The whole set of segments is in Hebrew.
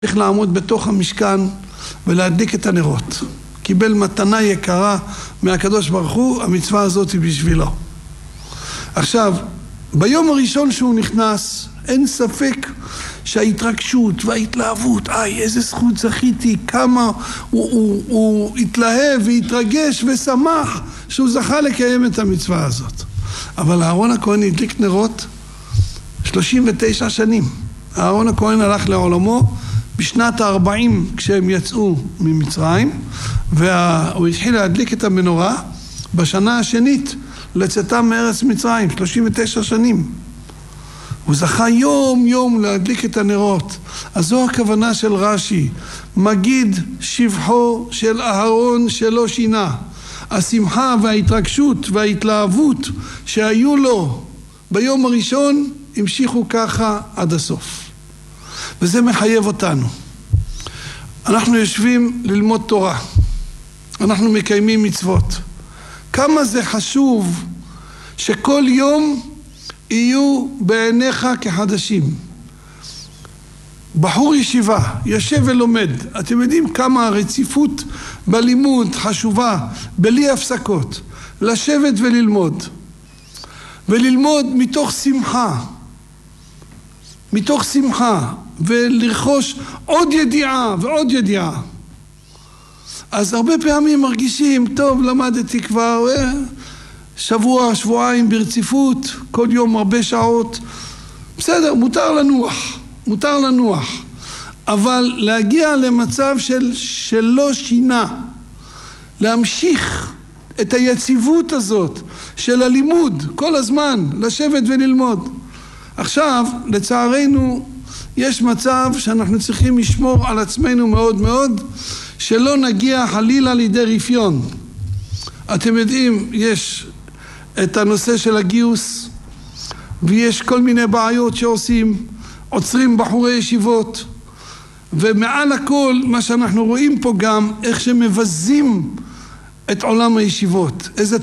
צריך לעמוד בתוך המשכן ולהדליק את הנרות. קיבל מתנה יקרה מהקדוש ברוך הוא, המצווה הזאת היא בשבילו. עכשיו, ביום הראשון שהוא נכנס, אין ספק שההתרגשות וההתלהבות, איזה זכות זכיתי, כמה הוא התלהב והתרגש ושמח שהוא זכה לקיים את המצווה הזאת. אבל אהרון הכהן הדליק נרות 39 שנים. אהרון הכהן הלך לעולמו בשנת ה-40 כשהם יצאו ממצרים, והוא התחיל להדליק את המנורה בשנה השנית לצאתם מארץ מצרים, 39 שנים. הוא זכה יום יום להדליק את הנרות. אז זו הכוונה של רש"י, מגיד שבחו של אהרון שלא שינה. השמחה וההתרגשות וההתלהבות שהיו לו ביום הראשון המשיכו ככה עד הסוף. וזה מחייב אותנו. אנחנו יושבים ללמוד תורה, אנחנו מקיימים מצוות. כמה זה חשוב שכל יום יהיו בעיניך כחדשים. בחור ישיבה יושב ולומד, אתם יודעים כמה הרציפות בלימוד חשובה, בלי הפסקות. לשבת וללמוד, וללמוד מתוך שמחה, ולרכוש עוד ידיעה ועוד ידיעה. אז הרבה פעמים מרגישים, טוב, למדתי כבר שבוע, שבועיים ברציפות, כל יום הרבה שעות. בסדר, מותר לנוח. אבל להגיע למצב שלא שינה, להמשיך את היציבות הזאת של הלימוד, כל הזמן, לשבת וללמוד. עכשיו, לצערנו, יש מצב שאנחנו צריכים לשמור על עצמנו מאוד מאוד, שלא נגיע חלילה לידי רפיון. אתם יודעים, יש את הנושא של הגיוס, ויש כל מיני בעיות עוצרים בחורי ישיבות, ומעל הכל מה שאנחנו רואים פה גם, איך שמבזים את עולם הישיבות, איזה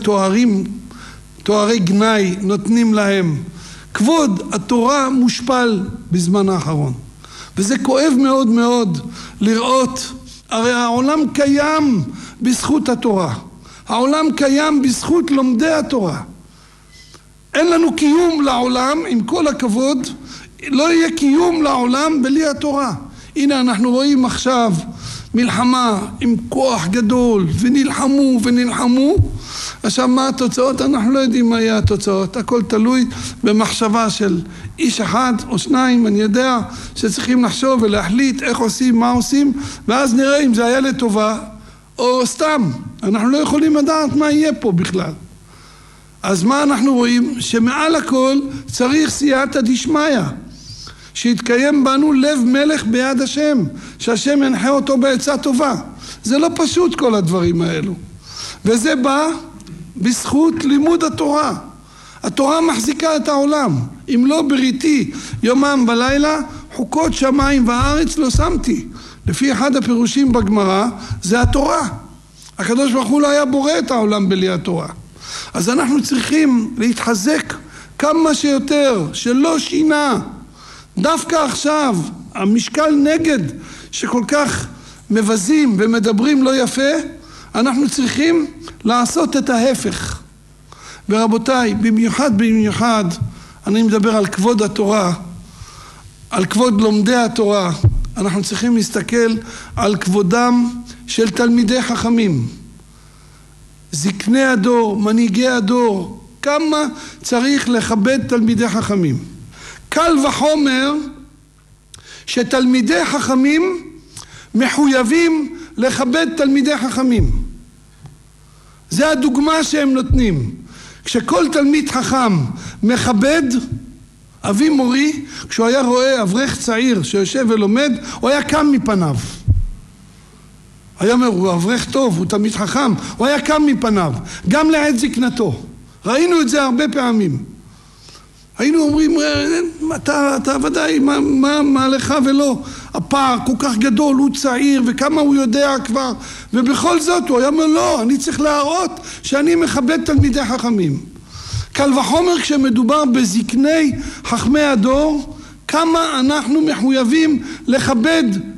תוארי גנאי נותנים להם. כבוד התורה מושפל בזמן האחרון, וזה כואב מאוד מאוד לראות. הרי העולם קיים בזכות התורה, העולם קיים בזכות לומדי התורה. אין לנו קיום לעולם, עם כל הכבוד, לא יהיה קיום לעולם בלי התורה. הנה אנחנו רואים עכשיו מלחמה עם כוח גדול, ונלחמו. עכשיו מה התוצאות? אנחנו לא יודעים מה יהיה התוצאות. הכל תלוי במחשבה של איש אחד או שניים. אני יודע שצריכים לחשוב ולהחליט איך עושים, מה עושים, ואז נראה אם זה היה לטובה או סתם. אנחנו לא יכולים לדעת מה יהיה פה בכלל. אז מה אנחנו רואים? שמעל הכל צריך סייעתא דשמיא, שיתקיים בנו לב מלך ביד השם, שהשם ינחה אותו בעצה טובה. זה לא פשוט כל הדברים האלו, וזה בא בזכות לימוד התורה. התורה מחזיקה את העולם. אם לא בריתי יומם ולילה, חוקות שמיים וארץ לא שמתי. לפי אחד הפירושים בגמרא, זה התורה. הקדוש ברוך הוא לא היה בורא את העולם בלי התורה. אז אנחנו צריכים להתחזק כמה שיותר, שלא שינה. דווקא עכשיו, המשקל נגד שכל כך מבזים ומדברים לא יפה, אנחנו צריכים לעשות את ההפך. ורבותיי, במיוחד, אני מדבר על כבוד התורה, על כבוד לומדי התורה. אנחנו צריכים להסתכל על כבודם של תלמידי חכמים, זקני הדור, מנהיגי הדור. כמה צריך לכבד תלמידי חכמים. קל וחומר שתלמידי חכמים מחויבים לכבד תלמידי חכמים. זה הדוגמה שהם נותנים. כשכל תלמיד חכם מכבד, אבי מורי, כשהוא היה רואה אברך צעיר שיושב ולומד, הוא היה קם מפניו. היה אומר, הוא אברך טוב, הוא תלמיד חכם, הוא היה קם מפניו, גם לעת זקנתו. ראינו את זה הרבה פעמים. היינו אומרים, אתה ודאי, מה לך ולא? הפער כל כך גדול, הוא צעיר, וכמה הוא יודע כבר, ובכל זאת הוא היה אומר, לא, אני צריך להראות שאני מכבד תלמידי חכמים. קל וחומר כשמדובר בזקני חכמי הדור, כמה אנחנו מחויבים לכבד